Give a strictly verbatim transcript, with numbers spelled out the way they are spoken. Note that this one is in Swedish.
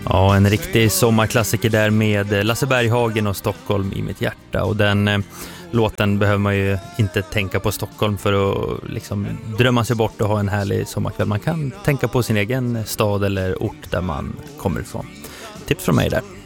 Ja, en riktig sommarklassiker där med Lasse Berghagen och Stockholm i mitt hjärta. Och den eh, låten behöver man ju inte tänka på Stockholm för att liksom drömma sig bort och ha en härlig sommarkväll. Man kan tänka på sin egen stad eller ort där man kommer ifrån. Tips från mig där.